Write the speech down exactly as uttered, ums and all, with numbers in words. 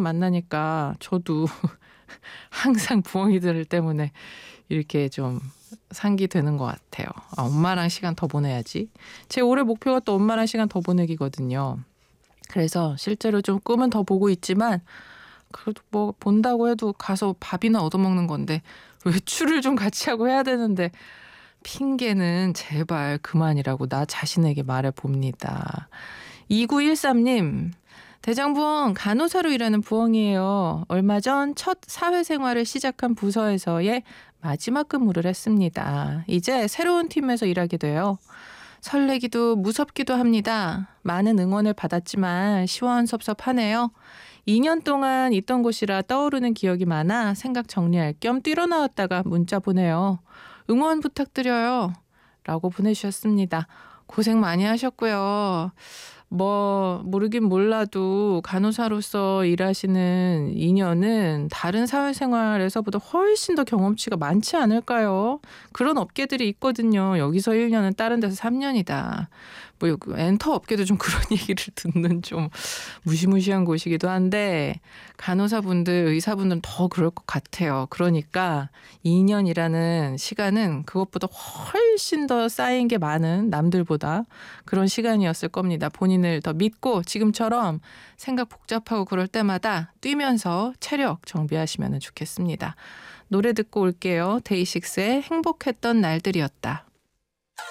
만나니까 저도 항상 부엉이들 때문에 이렇게 좀 상기되는 것 같아요. 아, 엄마랑 시간 더 보내야지. 제 올해 목표가 또 엄마랑 시간 더 보내기거든요. 그래서 실제로 좀 꿈은 더 보고 있지만 그래도 뭐 본다고 해도 가서 밥이나 얻어먹는 건데 외출을 좀 같이 하고 해야 되는데 핑계는 제발 그만이라고 나 자신에게 말해봅니다. 이구일삼 님, 대장부엉 간호사로 일하는 부엉이에요. 얼마 전 첫 사회생활을 시작한 부서에서의 마지막 근무를 했습니다. 이제 새로운 팀에서 일하게 돼요. 설레기도 무섭기도 합니다. 많은 응원을 받았지만 시원섭섭하네요. 이 년 동안 있던 곳이라 떠오르는 기억이 많아 생각 정리할 겸 뛰어나왔다가 문자 보내요. 응원 부탁드려요. 라고 보내주셨습니다. 고생 많이 하셨고요. 뭐 모르긴 몰라도 간호사로서 일하시는 이 년은 다른 사회생활에서보다 훨씬 더 경험치가 많지 않을까요? 그런 업계들이 있거든요. 여기서 일 년은 다른 데서 삼 년이다. 뭐 엔터 업계도 좀 그런 얘기를 듣는 좀 무시무시한 곳이기도 한데 간호사분들, 의사분들은 더 그럴 것 같아요. 그러니까 이 년이라는 시간은 그것보다 훨씬 더 쌓인 게 많은 남들보다 그런 시간이었을 겁니다. 본인을 더 믿고 지금처럼 생각 복잡하고 그럴 때마다 뛰면서 체력 정비하시면 좋겠습니다. 노래 듣고 올게요. 데이식스의 행복했던 날들이었다.